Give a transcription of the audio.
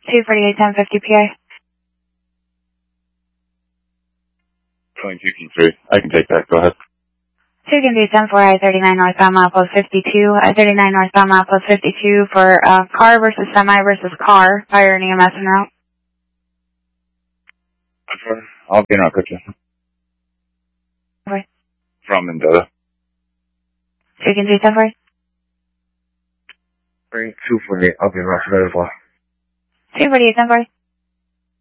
248-1050 PA. 22 I can take that. Go ahead. 2 can do 10-4, I-39 northbound milepost 52. I-39 northbound milepost 52 for car versus semi versus car. Fire and EMS en route. I'll be in our picture. Okay. From Mendota. 2 can do 10-4. 248, I'll be in Rush Reservoir. 248-10-4.